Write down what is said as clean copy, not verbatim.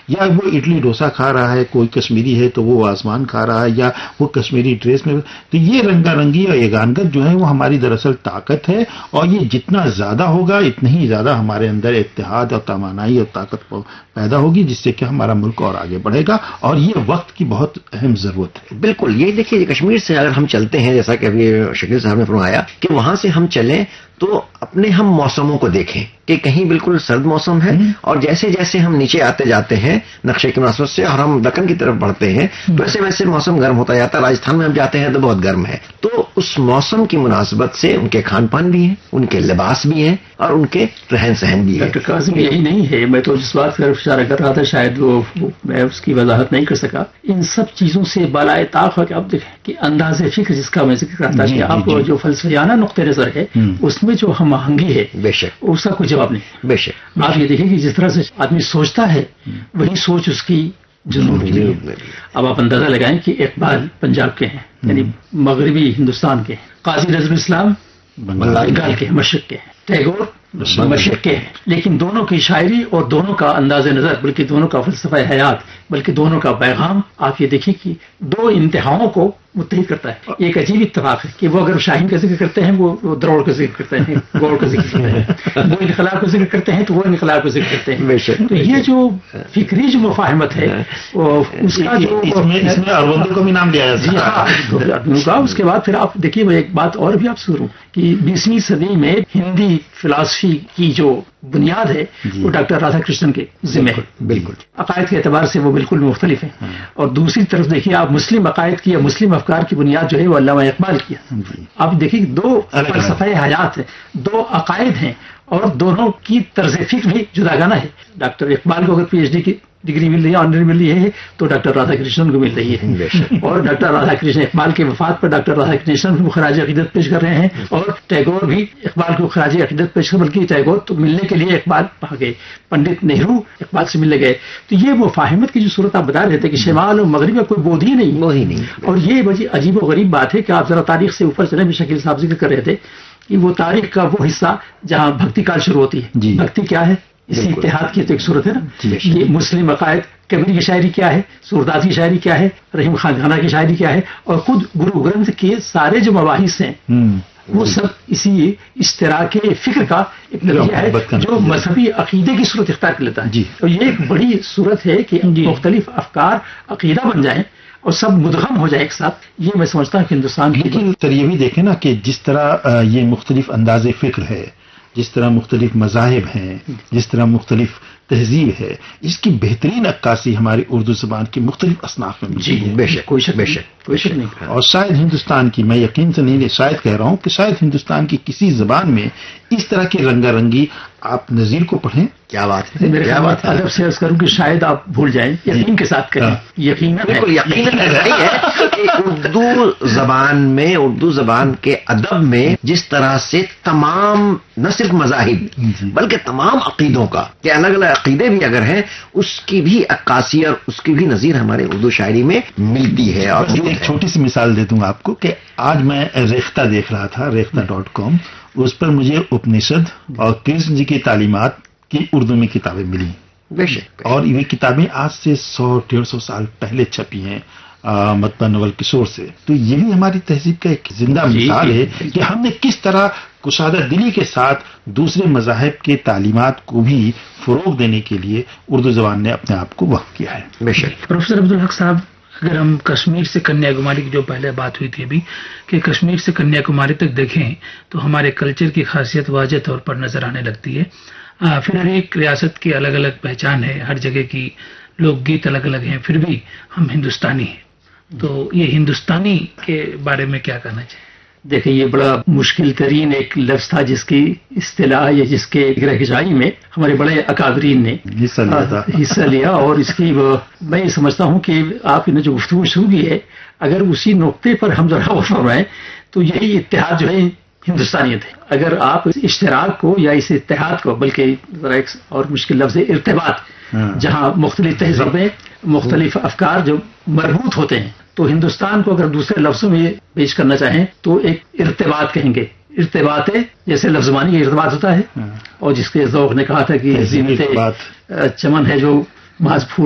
یا وہ اڈلی ڈوسا کھا رہا ہے، کوئی کشمیری ہے تو وہ آسمان کھا رہا ہے، یا وہ کشمیری ڈریس میں. تو یہ رنگا رنگی اور یگانگت جو ہے وہ ہماری دراصل طاقت ہے، اور یہ جتنا زیادہ ہوگا اتنا ہی زیادہ ہمارے اندر اتحاد اور توانائی اور طاقت پیدا ہوگی، جس سے کہ ہمارا ملک اور آگے بڑھے گا، اور یہ وقت کی بہت اہم ضرورت ہے. بالکل. یہ دیکھیے کشمیر سے اگر ہم چلتے ہیں، جیسا کہ ابھی شکیل صاحب نے فرمایا کہ وہاں سے ہم چلیں تو اپنے ہم موسموں کو دیکھیں کہ کہیں بالکل سرد موسم ہے، اور جیسے جیسے ہم نیچے آتے جاتے ہیں نقشے کی مناسبت سے اور ہم دکن کی طرف بڑھتے ہیں تو ویسے ویسے موسم گرم ہوتا جاتا ہے. راجستھان میں ہم جاتے ہیں تو بہت گرم ہے. تو اس موسم کی مناسبت سے ان کے کھان پان بھی ہیں، ان کے لباس بھی ہیں، اور ان کے رہن سہن بھی ہے. ڈاکٹر کاظم یہی نہیں ہے، میں تو جس بات پر اشارہ کر رہا تھا شاید وہ میں اس کی وضاحت نہیں کر سکا. ان سب چیزوں سے بالائے طاق ہے کہ آپ دیکھیں کہ انداز فکر جس کا میں ذکر کرتا کہ آپ جو فلسفیانہ نقطۂ نظر ہے اس میں جو ہم آہنگی ہے بے شک اس کا کوئی جواب نہیں. بے شک. آپ یہ دیکھیں کہ جس طرح سے آدمی سوچتا ہے وہی سوچ اس کی جنوب کی ہے. اب آپ اندازہ لگائیں کہ اقبال پنجاب کے ہیں، یعنی مغربی ہندوستان کے ہیں، قاضی نذیر اسلام بنگال کے ہیں، مشرق کے ہیں، ٹیگور مشرق کے ہیں. لیکن دونوں کی شاعری اور دونوں کا انداز نظر، بلکہ دونوں کا فلسفہ حیات، بلکہ دونوں کا پیغام، آپ یہ دیکھیں کہ دو انتہاؤں کو متحد کرتا ہے. ایک عجیب اتفاق ہے کہ وہ اگر شاہین کا ذکر کرتے ہیں وہ دروڑ کا ذکر کرتے ہیں، گوڑ کا ذکر کرتے ہیں، وہ انقلاب کا ذکر کرتے ہیں تو وہ انقلاب کا ذکر کرتے ہیں. تو یہ جو فکری جو مفاہمت ہے اس کا جو اس میں اروندو کو بھی نام دیا جاتا ہے. اس کے بعد پھر آپ دیکھیے میں ایک بات اور بھی آپ سے کروں کہ 20ویں صدی میں ہندی فلاسفی کی جو بنیاد ہے وہ ڈاکٹر رادھا کرشنن کے ذمہ ہے. بالکل. عقائد کے اعتبار سے وہ بالکل مختلف ہیں. اور دوسری طرف دیکھیے آپ مسلم عقائد کی یا مسلم افکار کی بنیاد جو ہے وہ علامہ اقبال کی ہے. آپ دیکھیے دو فلسفہ حیات ہیں، دو عقائد ہیں، اور دونوں کی طرز فکر بھی جداگانہ ہے. ڈاکٹر اقبال کو اگر پی ایچ ڈی کی ڈگری مل رہی ہے، آنر مل رہی ہے، تو ڈاکٹر رادھا کرشنن کو مل رہی ہے. اور ڈاکٹر رادھا کرشنن اقبال کے وفات پر ڈاکٹر رادھا کرشنن کو خراج عقیدت پیش کر رہے ہیں، اور ٹیگور بھی اقبال کو خراج عقیدت پیش کر، بلکہ ٹیگور تو ملنے کے لیے اقبال وہاں گئے، پنڈت نہرو اقبال سے ملنے گئے. تو یہ مفاہمت کی جو صورت آپ بتا رہے تھے کہ شمال اور مغرب کا کوئی بود ہی نہیں. اور یہ بڑی عجیب و غریب بات ہے کہ آپ ذرا تاریخ سے اوپر چلیں. بھی شکیل صاحب ذکر کر رہے تھے کہ وہ تاریخ کا وہ حصہ جہاں بھکتی کال شروع ہوتی ہے. بھکتی کیا ہے؟ اسی اتحاد کی تو ایک صورت ہے نا. یہ مسلم عقائد، کبیر کی شاعری کیا ہے، سورداس کی شاعری کیا ہے، رحیم خان گھانا کی شاعری کیا ہے، اور خود گرو گرنتھ کے سارے جو مباحث ہیں وہ سب اسی اشتراک فکر کا ایک نتیجہ ہے جو مذہبی عقیدے کی صورت اختیار کر لیتا ہے. تو یہ ایک بڑی صورت ہے کہ مختلف افکار عقیدہ بن جائیں اور سب مدغم ہو جائے ایک ساتھ. یہ میں سمجھتا ہوں کہ ہندوستان کی لیکن یہ بھی دیکھیں نا کہ جس طرح یہ مختلف انداز فکر ہے، جس طرح مختلف مذاہب ہیں، جس طرح مختلف تہذیب ہے، اس کی بہترین عکاسی ہماری اردو زبان کی مختلف اصناف میں ملتی ہے. بے شک. کوئی شک نہیں. اور شاید ہندوستان کی، میں یقین سے نہیں شاید کہہ رہا ہوں کہ شاید ہندوستان کی کسی زبان میں اس طرح کی رنگا رنگی، آپ نظیر کو پڑھیں. کیا بات ہے. کیا بات ہے. ادب سے عرض کروں کہ شاید آپ بھول جائیں، یقین کے ساتھ کریں. یقیناً نہیں ہے کہ اردو زبان کے ادب میں جس طرح سے تمام نہ صرف مذاہب بلکہ تمام عقیدوں کا کہ الگ الگ عقیدے بھی اگر ہیں اس کی بھی عکاسی اور اس کی بھی نظیر ہمارے اردو شاعری میں ملتی ہے. اور ایک چھوٹی سی مثال دے دوں آپ کو کہ آج میں ریختہ دیکھ رہا تھا، ریختہ.com، اس پر مجھے اپنشد اور کرشن جی کی تعلیمات کی اردو میں کتابیں ملی. بے شک. اور یہ کتابیں آج سے 100-150 سال پہلے چھپی ہیں مطبع نول کشور سے. تو یہ بھی ہماری تہذیب کا ایک زندہ مثال ہے کہ ہم نے کس طرح کشادہ دلی کے ساتھ دوسرے مذاہب کے تعلیمات کو بھی فروغ دینے کے لیے اردو زبان نے اپنے آپ کو وقف کیا ہے. بے شک. پروفیسر عبدالحق صاحب، اگر ہم کشمیر سے کنیا کماری کی جو پہلے بات ہوئی تھی ابھی کہ کشمیر سے کنیا کماری تک دیکھیں تو ہمارے کلچر کی خاصیت واضح طور پر نظر آنے لگتی ہے. پھر ہر ایک ریاست کی الگ الگ پہچان ہے، ہر جگہ کی لوک گیت الگ الگ ہیں، پھر بھی ہم ہندوستانی ہیں. تو یہ ہندوستانی کے بارے میں کیا کہنا چاہیے؟ دیکھیں یہ بڑا مشکل ترین ایک لفظ تھا جس کی اصطلاح یا جس کے گرہجائی میں ہمارے بڑے اکابرین نے حصہ لیا. اور اس کی میں یہ سمجھتا ہوں کہ آپ نے جو گفتگو شروع کی ہے اگر اسی نقطے پر ہم ذرا غور فرمائیں تو یہی اتحاد جو ہے ہندوستانیت ہے. اگر آپ اس اشتراک کو یا اس اتحاد کو، بلکہ ذرا ایک اور مشکل لفظ ہے ارتباط، جہاں مختلف تہذیبیں مختلف افکار جو مربوط ہوتے ہیں، تو ہندوستان کو اگر دوسرے لفظوں میں پیش کرنا چاہیں تو ایک ارتباط کہیں گے. ارتباط ہے جیسے لفظ زبانی کا ارتباط ہوتا ہے، اور جس کے ذوق نے کہا تھا کہ زینت چمن ہے جو محض پھول